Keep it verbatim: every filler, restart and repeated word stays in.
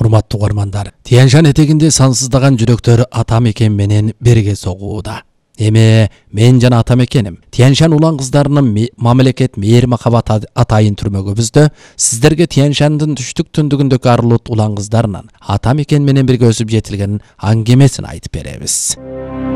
Урматтуу угармандар, Тянь-Шань этегинде сансыздаган жүрөктөр атамекен менен бирге согууда. Эми мен жана атамекеним Тянь-Шань улан кыздарынын мамлекет мээри макабат атайын түрмөгүбүздө сиздерге Тянь-Шаньдын түштүк түндүгүндөгү Арлут улан кыздарынын атамекен менен бирге өсүп жетилген аңгемесин айтып беребиз.